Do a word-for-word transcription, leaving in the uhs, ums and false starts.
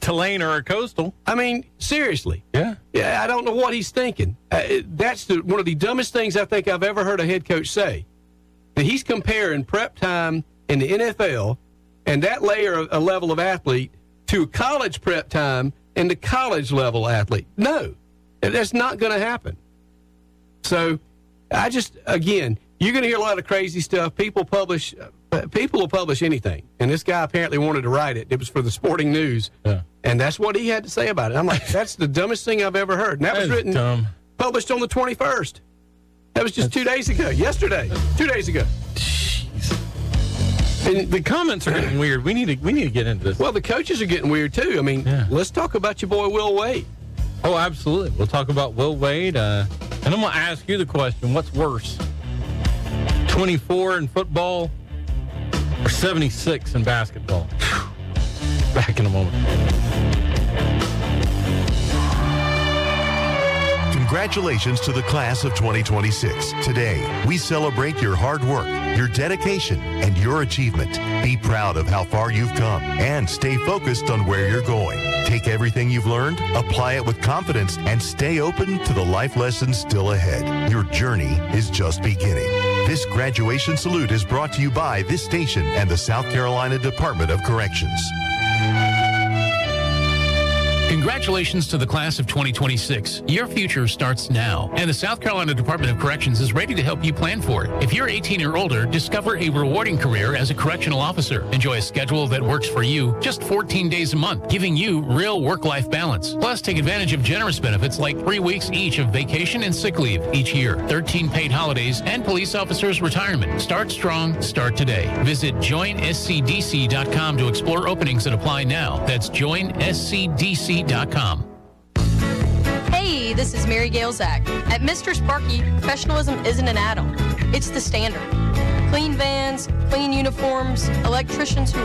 Tulane or a Coastal. I mean, seriously. Yeah. Yeah, I don't know what he's thinking. Uh, it, that's the, one of the dumbest things I think I've ever heard a head coach say. That he's comparing prep time in the N F L and that layer of a level of athlete to college prep time and the college level athlete. No, that's not going to happen. So I just, again, you're going to hear a lot of crazy stuff. People publish, uh, people will publish anything. And this guy apparently wanted to write it. It was for the Sporting News. Yeah. And that's what he had to say about it. I'm like, that's the dumbest thing I've ever heard. And that, that was written, dumb. published on the twenty-first. That was just that's... two days ago. Yesterday. Two days ago. Jeez. And the comments are getting weird. We need to we need to get into this. Well, the coaches are getting weird, too. I mean, yeah. Let's talk about your boy Will Wade. Oh, absolutely. We'll talk about Will Wade. Uh, and I'm going to ask you the question, what's worse? twenty-four in football or seventy-six in basketball? Back in a moment. Congratulations to the class of twenty twenty-six. Today, we celebrate your hard work, your dedication, and your achievement. Be proud of how far you've come and stay focused on where you're going. Take everything you've learned, apply it with confidence, and stay open to the life lessons still ahead. Your journey is just beginning. This graduation salute is brought to you by this station and the South Carolina Department of Corrections. Congratulations to the class of twenty twenty-six. Your future starts now, and the South Carolina Department of Corrections is ready to help you plan for it. If you're eighteen or older, discover a rewarding career as a correctional officer. Enjoy a schedule that works for you, just fourteen days a month, giving you real work-life balance. Plus, take advantage of generous benefits like three weeks each of vacation and sick leave each year, thirteen paid holidays, and police officers' retirement. Start strong, start today. Visit join s c d c dot com to explore openings that apply now. That's join s c d c dot com. Hey, this is Mary Gail Zach. At Mister Sparky, professionalism isn't an add-on. It's the standard. Clean vans, clean uniforms, electricians who